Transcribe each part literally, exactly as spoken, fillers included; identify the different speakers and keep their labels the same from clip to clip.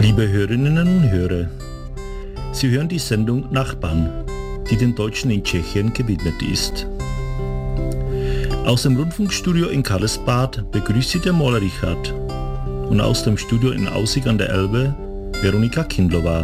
Speaker 1: Liebe Hörerinnen und Hörer, Sie hören die Sendung Nachbarn, die den Deutschen in Tschechien gewidmet ist. Aus dem Rundfunkstudio in Karlsbad begrüßt Sie der Maler Richard und aus dem Studio in Aussig an der Elbe Veronika Kindlova.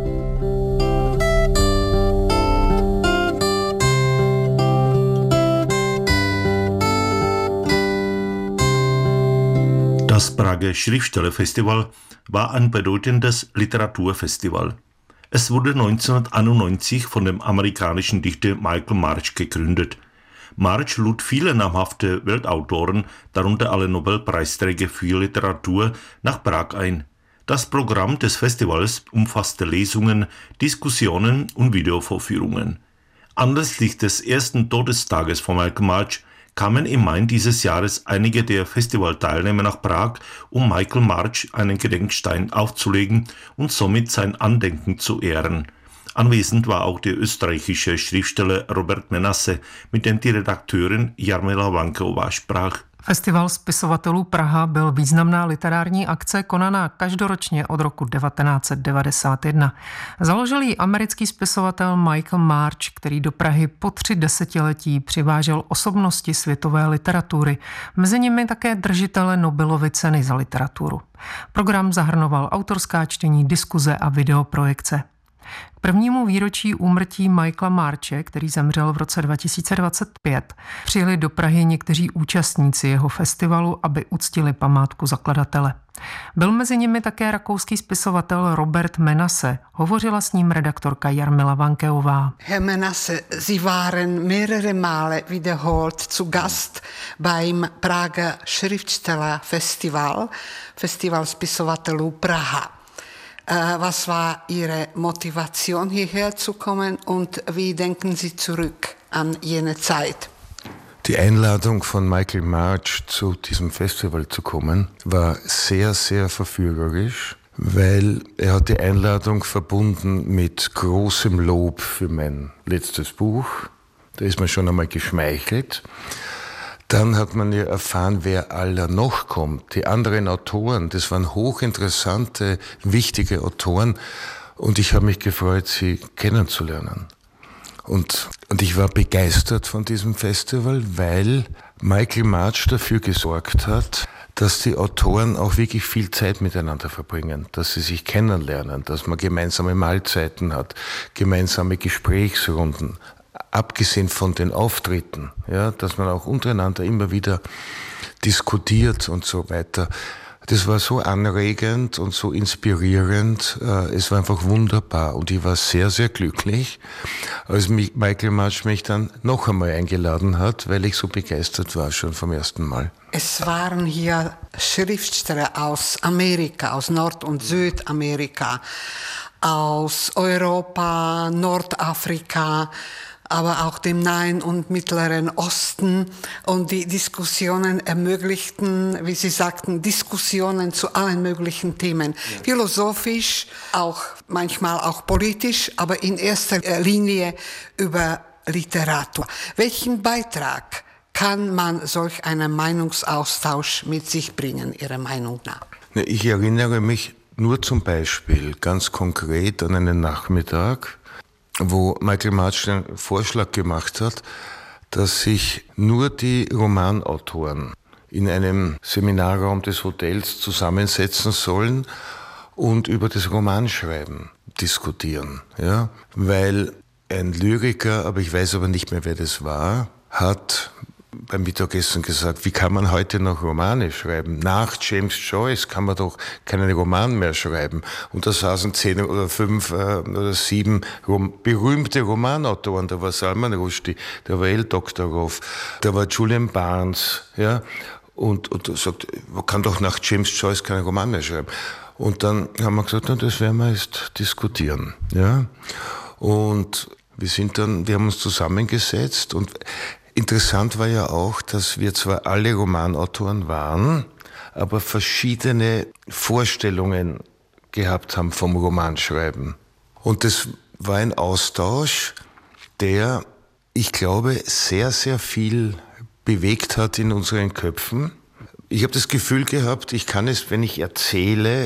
Speaker 1: Das Prager Schriftstellerfestival war ein bedeutendes Literaturfestival. Es wurde neunzehnhunderteinundneunzig von dem amerikanischen Dichter Michael March gegründet. March lud viele namhafte Weltautoren, darunter alle Nobelpreisträger für Literatur, nach Prag ein. Das Programm des Festivals umfasste Lesungen, Diskussionen und Videovorführungen. Anlässlich des ersten Todestages von Michael March kamen im Mai dieses Jahres einige der Festivalteilnehmer nach Prag, um Michael March einen Gedenkstein aufzulegen und somit sein Andenken zu ehren. Anwesend war auch der österreichische Schriftsteller Robert Menasse, mit dem die Redakteurin Jarmila Vankeová sprach.
Speaker 2: Festival spisovatelů Praha byl významná literární akce konaná každoročně od roku devatenáct set devadesát jedna. Založil ji americký spisovatel Michael March, který do Prahy po tři desetiletí přivážel osobnosti světové literatury, mezi nimi také držitele Nobelovy ceny za literaturu. Program zahrnoval autorská čtení, diskuze a videoprojekce. K prvnímu výročí úmrtí Michaela Marche, který zemřel v roce dva tisíce dvacet pět, přijeli do Prahy někteří účastníci jeho festivalu, aby uctili památku zakladatele. Byl mezi nimi také rakouský spisovatel Robert Menasse. Hovořila s ním redaktorka Jarmila Vankeová.
Speaker 3: Herr Menasse, Sie waren mehrere Male wiederholt zu Gast beim Prager Schriftstellerfestival, Festival spisovatelů Praha. Was war Ihre Motivation, hierher zu kommen und wie denken Sie zurück an jene Zeit?
Speaker 4: Die Einladung von Michael March zu diesem Festival zu kommen, war sehr, sehr verführerisch, weil er hat die Einladung verbunden mit großem Lob für mein letztes Buch. Da ist man schon einmal geschmeichelt. Dann hat man ja erfahren, wer aller noch kommt. Die anderen Autoren, das waren hochinteressante, wichtige Autoren. Und ich habe mich gefreut, sie kennenzulernen. Und, und ich war begeistert von diesem Festival, weil Michael March dafür gesorgt hat, dass die Autoren auch wirklich viel Zeit miteinander verbringen, dass sie sich kennenlernen, dass man gemeinsame Mahlzeiten hat, gemeinsame Gesprächsrunden. Abgesehen von den Auftritten, ja, dass man auch untereinander immer wieder diskutiert und so weiter. Das war so anregend und so inspirierend. Es war einfach wunderbar und ich war sehr, sehr glücklich, als mich Michael March mich dann noch einmal eingeladen hat, weil ich so begeistert war schon vom ersten Mal.
Speaker 3: Es waren hier Schriftsteller aus Amerika, aus Nord- und Südamerika, aus Europa, Nordafrika, aber auch dem Nahen und Mittleren Osten. Und die Diskussionen ermöglichten, wie Sie sagten, Diskussionen zu allen möglichen Themen. Ja. Philosophisch, auch manchmal auch politisch, aber in erster Linie über Literatur. Welchen Beitrag kann man solch einen Meinungsaustausch mit sich bringen, Ihrer Meinung nach?
Speaker 4: Ich erinnere mich nur zum Beispiel ganz konkret an einen Nachmittag, wo Michael March einen Vorschlag gemacht hat, dass sich nur die Romanautoren in einem Seminarraum des Hotels zusammensetzen sollen und über das Romanschreiben diskutieren. Ja? Weil ein Lyriker, aber ich weiß aber nicht mehr, wer das war, hat beim Mittagessen gesagt, wie kann man heute noch Romane schreiben? Nach James Joyce kann man doch keinen Roman mehr schreiben. Und da saßen zehn oder fünf äh, oder sieben Rom- berühmte Romanautoren. Da war Salman Rushdie, da war El Doktorov, da war Julian Barnes. Ja? Und, und er sagt, man kann doch nach James Joyce keinen Roman mehr schreiben. Und dann haben wir gesagt, na, das werden wir jetzt diskutieren. Ja? Und wir sind dann, wir haben uns zusammengesetzt und interessant war ja auch, dass wir zwar alle Romanautoren waren, aber verschiedene Vorstellungen gehabt haben vom Romanschreiben. Und das war ein Austausch, der, ich glaube, sehr, sehr viel bewegt hat in unseren Köpfen. Ich habe das Gefühl gehabt, ich kann es, wenn ich erzähle,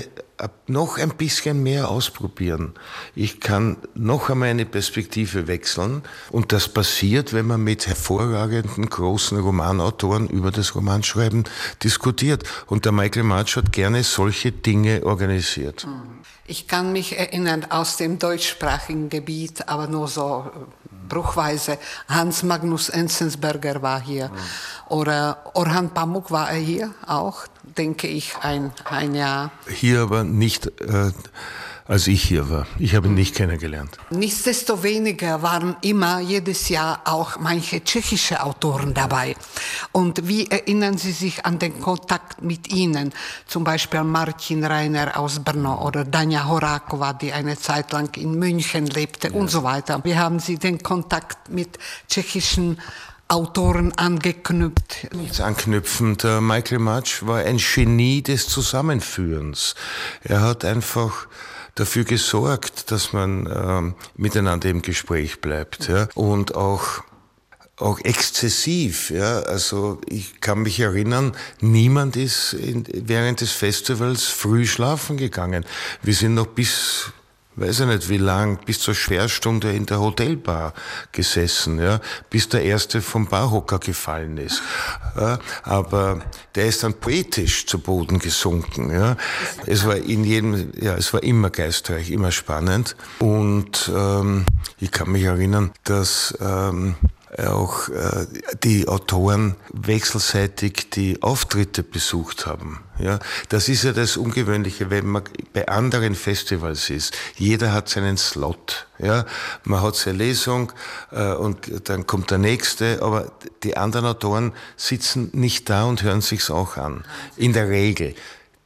Speaker 4: noch ein bisschen mehr ausprobieren. Ich kann noch einmal eine Perspektive wechseln. Und das passiert, wenn man mit hervorragenden, großen Romanautoren über das Romanschreiben diskutiert. Und der Michael March hat gerne solche Dinge organisiert.
Speaker 3: Ich kann mich erinnern aus dem deutschsprachigen Gebiet, aber nur so bruchweise. Hans Magnus Enzensberger war hier. Mhm. Oder Orhan Pamuk war er hier auch, denke ich, ein, ein Jahr.
Speaker 4: Hier aber nicht, äh, als ich hier war. Ich habe ihn nicht kennengelernt.
Speaker 3: Nichtsdestoweniger waren immer jedes Jahr auch manche tschechische Autoren dabei. Und wie erinnern Sie sich an den Kontakt mit ihnen? Zum Beispiel Martin Reiner aus Brno oder Danja Horáková, die eine Zeit lang in München lebte, ja, und so weiter. Wie haben Sie den Kontakt mit tschechischen Autoren angeknüpft?
Speaker 4: Nichts anknüpfen. Der Michael March war ein Genie des Zusammenführens. Er hat einfach dafür gesorgt, dass man ähm, miteinander im Gespräch bleibt, ja, und auch auch exzessiv, ja. Also ich kann mich erinnern, niemand ist in, während des Festivals früh schlafen gegangen. Wir sind noch bis, weiß ich nicht wie lang, bis zur Sperrstunde in der Hotelbar gesessen, ja, bis der erste vom Barhocker gefallen ist. Ja, aber der ist dann poetisch zu Boden gesunken, ja. Es war in jedem, ja, es war immer geistreich, immer spannend. Und ähm, ich kann mich erinnern, dass ähm, auch äh, die Autoren wechselseitig die Auftritte besucht haben. Ja, das ist ja das Ungewöhnliche, wenn man bei anderen Festivals ist. Jeder hat seinen Slot. Ja, man hat seine Lesung äh, und dann kommt der nächste, aber die anderen Autoren sitzen nicht da und hören sich's auch an. In der Regel.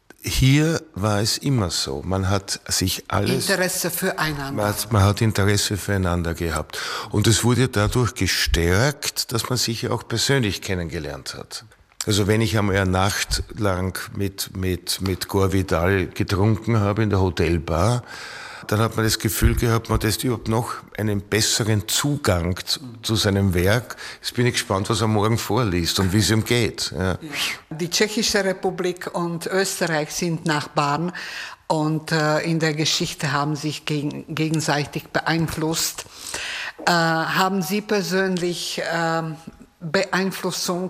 Speaker 4: Hier war es immer so. Man hat sich alles...
Speaker 3: Interesse füreinander.
Speaker 4: Man hat, man hat Interesse füreinander gehabt. Und es wurde dadurch gestärkt, dass man sich ja auch persönlich kennengelernt hat. Also wenn ich einmal eine Nacht lang mit, mit, mit Gore Vidal getrunken habe in der Hotelbar, dann hat man das Gefühl gehabt, man hat überhaupt noch einen besseren Zugang zu, zu seinem Werk. Jetzt bin ich gespannt, was er morgen vorliest und wie es ihm geht. Ja.
Speaker 3: Die Tschechische Republik und Österreich sind Nachbarn und äh, in der Geschichte haben sich gegen, gegenseitig beeinflusst. Äh, haben Sie persönlich äh, Beeinflussung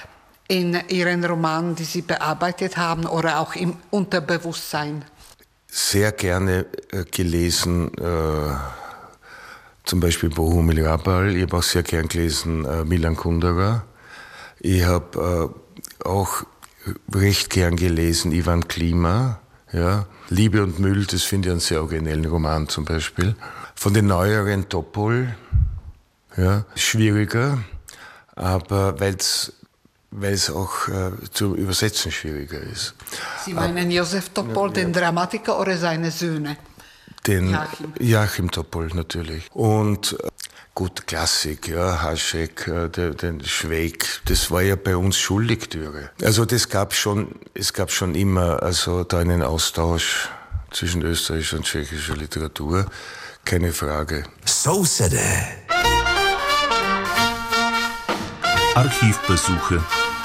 Speaker 3: in Ihren Romanen, die Sie bearbeitet haben, oder auch im Unterbewusstsein?
Speaker 4: Sehr gerne äh, gelesen, äh, zum Beispiel Bohumil Hrabal. Ich habe auch sehr gern gelesen äh, Milan Kundera. Ich habe äh, auch recht gern gelesen Ivan Klima. Ja. Liebe und Müll, das finde ich einen sehr originellen Roman zum Beispiel. Von den neueren Topol, ja, schwieriger, aber weil es weil es auch äh, zu übersetzen schwieriger ist.
Speaker 3: Sie meinen Josef Topol, ja, den Dramatiker, oder seine Söhne?
Speaker 4: Den Joachim, Joachim Topol natürlich. Und äh, gut, Klassik, ja, Hašek, äh, der, den Schweig, das war ja bei uns Schullektüre. Also das gab schon, es gab schon immer, also da einen Austausch zwischen österreichischer und tschechischer Literatur, keine Frage.
Speaker 5: So said it.
Speaker 1: Archivbesuche.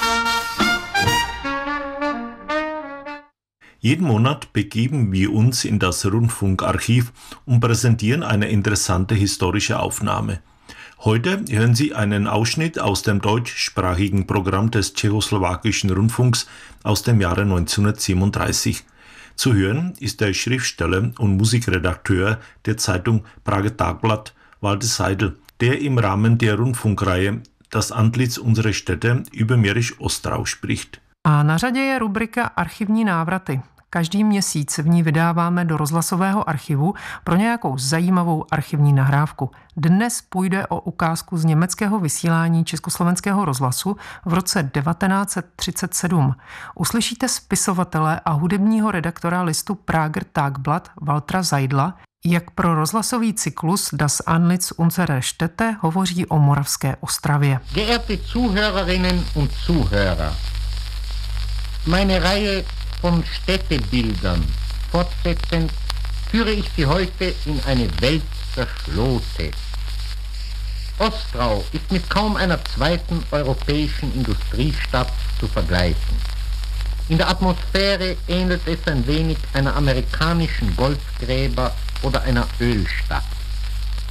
Speaker 1: Jeden Monat begeben wir uns in das Rundfunkarchiv und präsentieren eine interessante historische Aufnahme. Heute hören Sie einen Ausschnitt aus dem deutschsprachigen Programm des tschechoslowakischen Rundfunks aus dem Jahre neunzehnhundertsiebenunddreißig. Zu hören ist der Schriftsteller und Musikredakteur der Zeitung Prager Tagblatt, Walter Seidel, der im Rahmen der Rundfunkreihe Das Antlitz unserer Städte über Mährisch Ostrau spricht.
Speaker 2: A na řadě je rubrika Archivní návraty. Každý měsíc v ní vydáváme do rozhlasového archivu pro nějakou zajímavou archivní nahrávku. Dnes půjde o ukázku z německého vysílání Československého rozhlasu v roce devatenáct set třicet sedm. Uslyšíte spisovatele a hudebního redaktora listu Prager Tagblatt Waltera Seidla, jak pro rozhlasový cyklus Das Antlitz unserer Städte hovoří o Moravské Ostravě.
Speaker 6: Geehrte Zuhörerinnen und Zuhörer, meine Reihe von Städtebildern fortsetzend führe ich Sie heute in eine Welt der Schlote. Ostrau ist mit kaum einer zweiten europäischen Industriestadt zu vergleichen. In der Atmosphäre ähnelt es ein wenig einer amerikanischen Golfgräber oder einer Ölstadt.